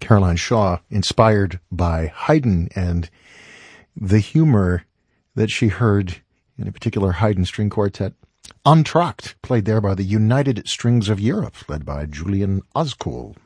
Caroline Shaw, inspired by Haydn and the humor that she heard in a particular Haydn string quartet. Entr'acte, played there by the United Strings of Europe, led by Julian Ozcool.